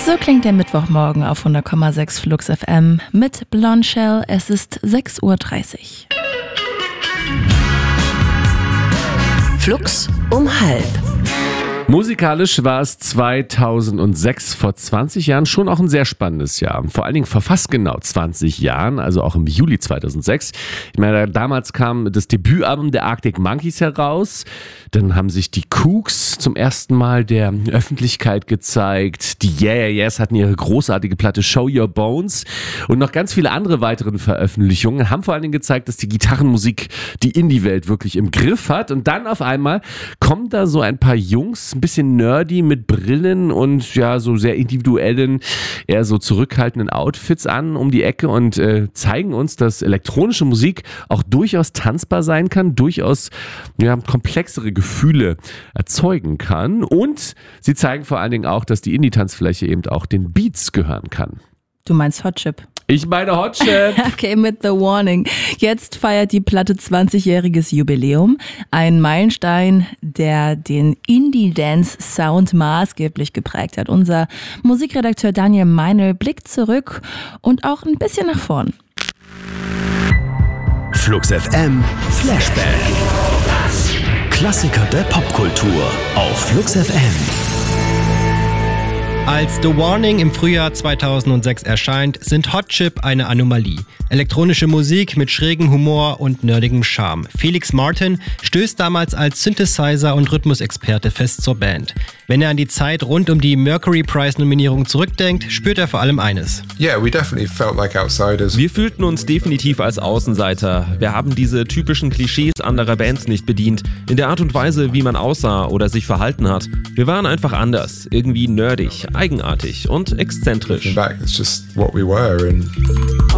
So klingt der Mittwochmorgen auf 100,6 Flux FM mit Blonde Shell. Es ist 6:30 Uhr. Flux um 5:30. Musikalisch war es 2006, vor 20 Jahren, schon auch ein sehr spannendes Jahr. Vor allen Dingen vor fast genau 20 Jahren, also auch im Juli 2006. Ich meine, damals kam das Debütalbum der Arctic Monkeys heraus. Dann haben sich die Kooks zum ersten Mal der Öffentlichkeit gezeigt. Die Yeah Yeah Yeahs hatten ihre großartige Platte Show Your Bones. Und noch ganz viele andere weitere Veröffentlichungen haben vor allen Dingen gezeigt, dass die Gitarrenmusik die Indie-Welt wirklich im Griff hat. Und dann auf einmal kommen da so ein paar Jungs, ein bisschen nerdy mit Brillen und ja, so sehr individuellen, eher so zurückhaltenden Outfits an um die Ecke und zeigen uns, dass elektronische Musik auch durchaus tanzbar sein kann, durchaus komplexere Gefühle erzeugen kann. Und sie zeigen vor allen Dingen auch, dass die Indie-Tanzfläche eben auch den Beats gehören kann. Du meinst Hot Chip? Ich meine Hot Chip. Okay, mit The Warning. Jetzt feiert die Platte 20-jähriges Jubiläum. Ein Meilenstein, der den Indie-Dance-Sound maßgeblich geprägt hat. Unser Musikredakteur Daniel Meinl blickt zurück und auch ein bisschen nach vorn. Flux FM Flashback. Klassiker der Popkultur auf Flux FM. Als The Warning im Frühjahr 2006 erscheint, sind Hot Chip eine Anomalie. Elektronische Musik mit schrägem Humor und nerdigem Charme. Felix Martin stößt damals als Synthesizer- und Rhythmusexperte fest zur Band. Wenn er an die Zeit rund um die Mercury Prize-Nominierung zurückdenkt, spürt er vor allem eines. Yeah, we definitely felt like outsiders. Wir fühlten uns definitiv als Außenseiter. Wir haben diese typischen Klischees anderer Bands nicht bedient. In der Art und Weise, wie man aussah oder sich verhalten hat. Wir waren einfach anders. Irgendwie nerdig, eigenartig und exzentrisch. Looking back, it's just what we were. And